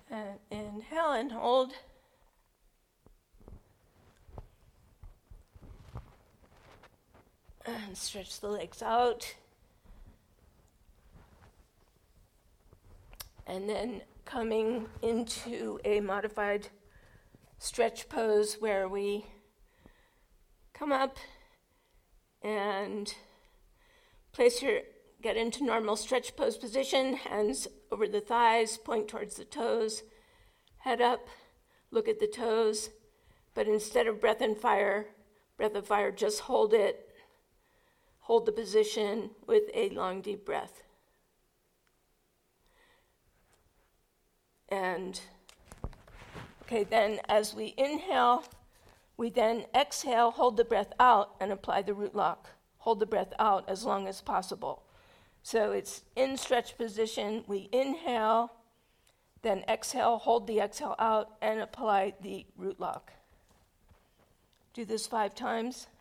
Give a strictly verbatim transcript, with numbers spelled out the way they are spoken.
And inhale and hold. And stretch the legs out. And then coming into a modified stretch pose where we come up and place your, get into normal stretch pose position, hands over the thighs, point towards the toes, head up, look at the toes, but instead of breath and fire, breath of fire, just hold it, hold the position with a long, deep breath. And, okay, then as we inhale, we then exhale, hold the breath out, and apply the root lock. Hold the breath out as long as possible. So it's in stretch position, we inhale, then exhale, hold the exhale out, and apply the root lock. Do this five times.